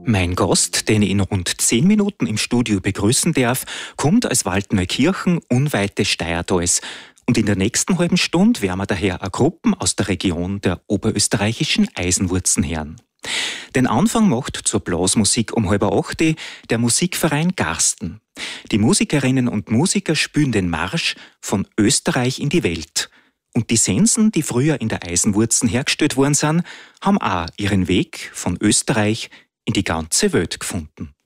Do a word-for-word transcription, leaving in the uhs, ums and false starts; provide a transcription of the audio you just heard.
Mein Gast, den ich in rund zehn Minuten im Studio begrüßen darf, kommt aus Waldneukirchen unweit des Steiertals. Und in der nächsten halben Stunde werden wir daher eine Gruppe aus der Region der oberösterreichischen Eisenwurzen hören. Den Anfang macht zur Blasmusik um halb acht der Musikverein Garsten. Die Musikerinnen und Musiker spielen den Marsch von Österreich in die Welt. Und die Sensen, die früher in der Eisenwurzen hergestellt worden sind, haben auch ihren Weg von Österreich in die ganze Welt gefunden.